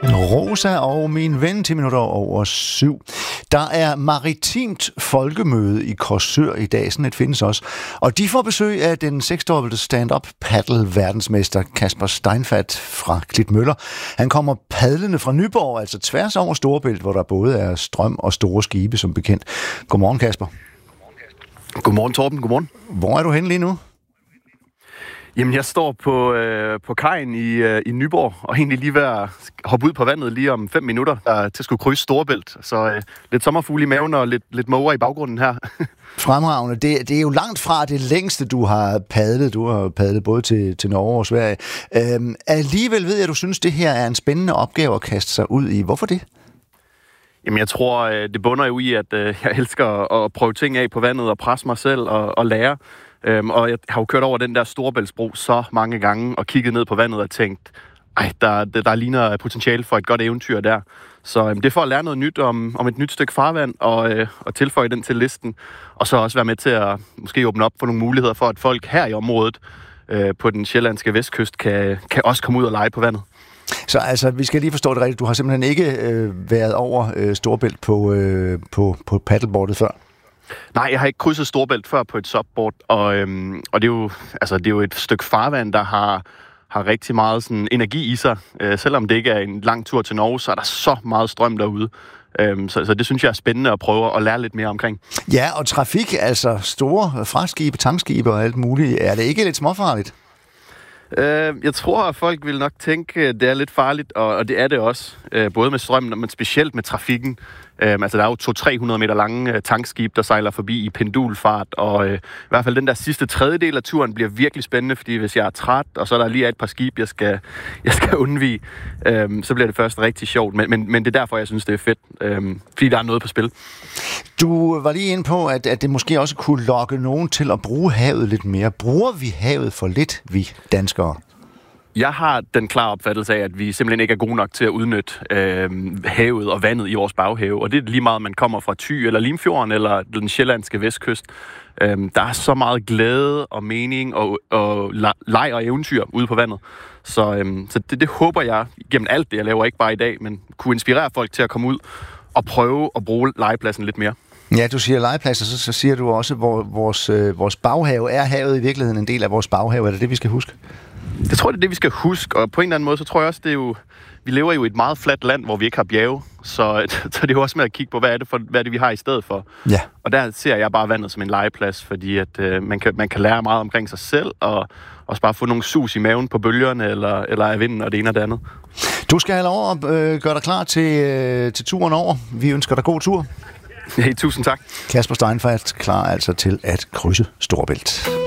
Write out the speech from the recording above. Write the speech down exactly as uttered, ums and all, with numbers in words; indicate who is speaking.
Speaker 1: Rosa og min ven til minutter over syv. Der er maritimt folkemøde i Korsør i dag, sådan et findes også. Og de får besøg af den seksdobbelte stand-up paddle verdensmester Kasper Steinfath fra Klitmøller. Han kommer padlende fra Nyborg, altså tværs over Storebælt, hvor der både er strøm og store skibe som bekendt. Godmorgen, Kasper.
Speaker 2: Godmorgen, Torben. Godmorgen.
Speaker 1: Hvor er du henne lige nu?
Speaker 2: Jamen, jeg står på, øh, på kajen i, øh, i Nyborg, og egentlig lige ved at hoppe ud på vandet lige om fem minutter, der til at skulle krydse Storebælt. Så øh, lidt sommerfugle i maven og lidt, lidt måger i baggrunden her.
Speaker 1: Fremragende. Det, det er jo langt fra det længste, du har padlet. Du har padlet både til, til Norge og Sverige. Øhm, alligevel ved jeg, at du synes, det her er en spændende opgave at kaste sig ud i. Hvorfor det?
Speaker 2: Jamen, jeg tror, det bunder jo i, at øh, jeg elsker at prøve ting af på vandet og presse mig selv og, og lære. Øhm, og jeg har jo kørt over den der Storebæltsbro så mange gange og kigget ned på vandet og tænkt, ej, der, der, der ligner potentiale for et godt eventyr der. Så øhm, det er for at lære noget nyt om, om et nyt stykke farvand og, øh, og tilføje den til listen. Og så også være med til at måske åbne op for nogle muligheder for, at folk her i området øh, på den sjællandske vestkyst kan, kan også komme ud og lege på vandet.
Speaker 1: Så altså, vi skal lige forstå det rigtigt. Du har simpelthen ikke øh, været over øh, Storebælt på, øh, på, på paddleboardet før?
Speaker 2: Nej, jeg har ikke krydset Storebælt før på et subboard, og, øhm, og det, er jo, altså, det er jo et stykke farvand, der har, har rigtig meget sådan, energi i sig. Øh, selvom det ikke er en lang tur til Norge, så er der så meget strøm derude. Øhm, så, så det synes jeg er spændende at prøve at lære lidt mere omkring.
Speaker 1: Ja, og trafik, altså store fragtskibe, tankskibe og alt muligt, er det ikke lidt småfarligt?
Speaker 2: Øh, jeg tror, at folk vil nok tænke, at det er lidt farligt, og, og det er det også. Øh, både med strømmen, men specielt med trafikken. Øh, altså, der er jo to til tre hundrede meter lange øh, tankskib, der sejler forbi i pendulfart, og øh, i hvert fald den der sidste tredjedel af turen bliver virkelig spændende, fordi hvis jeg er træt, og så er der lige et par skib, jeg skal, jeg skal undvige, øh, så bliver det først rigtig sjovt. Men, men, men det er derfor, jeg synes, det er fedt, øh, fordi der er noget på spil.
Speaker 1: Du var lige inde på, at, at det måske også kunne lokke nogen til at bruge havet lidt mere. Bruger vi havet for lidt, vi danskere?
Speaker 2: Jeg har den klare opfattelse af, at vi simpelthen ikke er gode nok til at udnytte øh, havet og vandet i vores baghave. Og det er lige meget, man kommer fra Thy eller Limfjorden eller den sjællandske vestkyst. Øh, der er så meget glæde og mening og, og leg og eventyr ude på vandet. Så, øh, så det, det håber jeg gennem alt det, jeg laver, ikke bare i dag, men kunne inspirere folk til at komme ud og prøve at bruge legepladsen lidt mere.
Speaker 1: Ja, du siger legepladser, så, så siger du også, at vores, øh, vores baghave er havet i virkeligheden en del af vores baghave. Er det det, vi skal huske?
Speaker 2: Jeg tror, det er det, vi skal huske, og på en eller anden måde, så tror jeg også, det er jo, vi lever jo i et meget fladt land, hvor vi ikke har bjerge, så, så det er jo også med at kigge på, hvad er det, for, hvad er det vi har i stedet for.
Speaker 1: Ja.
Speaker 2: Og der ser jeg bare vandet som en legeplads, fordi at, øh, man, kan, man kan lære meget omkring sig selv, og også bare få nogle sus i maven på bølgerne, eller, eller af vinden, og det ene og det andet.
Speaker 1: Du skal have lov at øh, gøre dig klar til, øh, til turen over. Vi ønsker dig god tur.
Speaker 2: Hey, tusind tak.
Speaker 1: Kasper Steinfath klar altså til at krydse Storebælt.